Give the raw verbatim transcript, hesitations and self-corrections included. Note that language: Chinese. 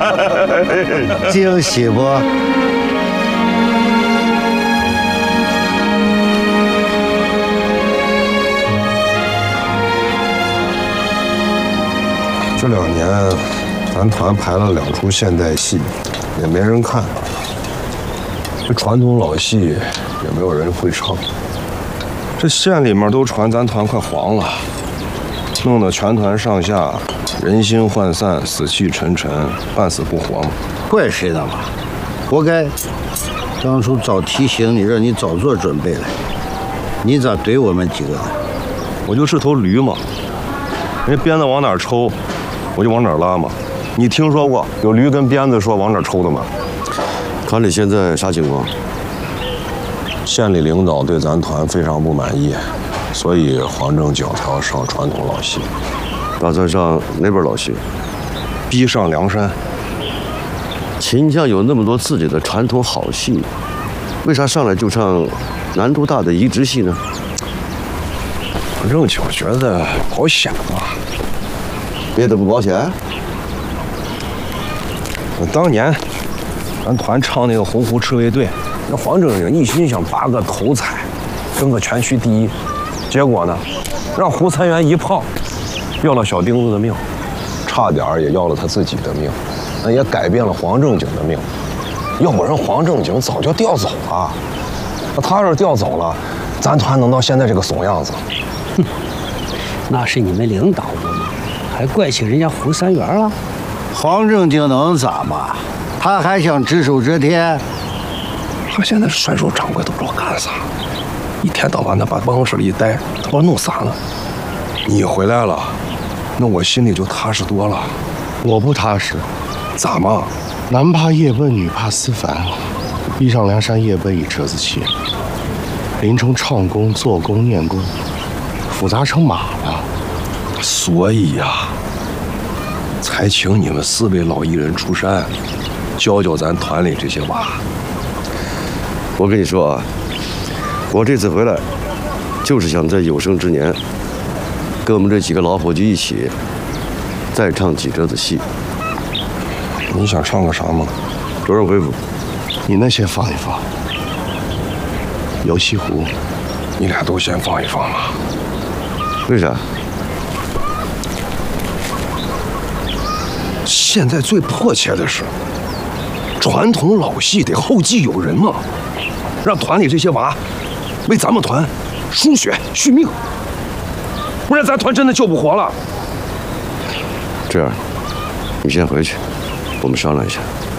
惊喜不？ 这两年，咱团排了两出现代戏，也没人看。这传统老戏也没有人会唱。这县里面都传咱团快黄了，弄得全团上下人心涣散，死气沉沉，半死不活嘛。 怪谁的嘛？活该！当初早提醒你，让你早做准备了，你咋怼我们几个呢？ 我就是头驴嘛，人家鞭子往哪儿抽，我就往哪儿拉嘛。你听说过有驴跟鞭子说往哪儿抽的吗？ 团里现在啥情况？ 县里领导对咱团非常不满意，所以黄正景才要上传统老戏。 打算上哪本老戏？ 逼上梁山。 秦将有那么多自己的传统好戏，为啥上来就唱难度大的移植戏呢？ 黄正景觉得保险嘛。 别的不保险？ 当年咱团唱那个洪湖赤卫队，那黄正景一心想拔个头彩，争个全区第一，结果呢，让胡参元一炮，要了小丁子的命，差点也要了他自己的命，那也改变了黄正景的命。要不然黄正景早就调走了。那他要是调走了，咱团能到现在这个怂样子？ 哼，那是你们领导不嘛，还怪起人家胡三元了？ 黄正景能咋嘛？他还想只手遮天。 他现在甩手掌柜都不知道干啥，一天到晚的把办公室里一待，他不知道弄啥呢。你回来了，那我心里就踏实多了。 我不踏实， 咋嘛？ 男怕夜奔，女怕思凡。逼上梁山夜奔一车子气，林冲唱功、做工、念功，复杂成马了。 所以呀、啊，才请你们四位老艺人出山，教教咱团里这些娃。 我跟你说啊，我这次回来，就是想在有生之年，跟我们这几个老伙计一起，再唱几折子戏。 你想唱个啥吗？ 卓人回府。 你那先放一放。游西湖， 你俩都先放一放吧。 为啥？ 现在最迫切的是，传统老戏得后继有人嘛，让团里这些娃为咱们团输血续命，不然咱团真的救不活了。 这样，你先回去，我们商量一下。